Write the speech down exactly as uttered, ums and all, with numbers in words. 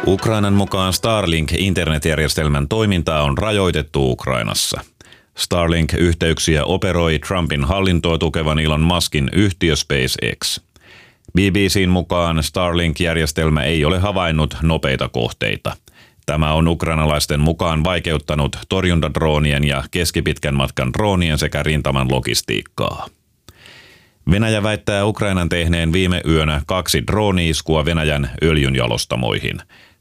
Ukrainan mukaan Starlink-internetjärjestelmän toimintaa on rajoitettu Ukrainassa. Starlink-yhteyksiä operoi Trumpin hallintoa tukevan Elon Muskin yhtiö SpaceX. B B C:n mukaan Starlink-järjestelmä ei ole havainnut nopeita kohteita. Tämä on ukrainalaisten mukaan vaikeuttanut torjuntadroonien ja keskipitkän matkan droonien sekä rintaman logistiikkaa. Venäjä väittää Ukrainan tehneen viime yönä kaksi drooni-iskua Venäjän öljynjalostamoihin.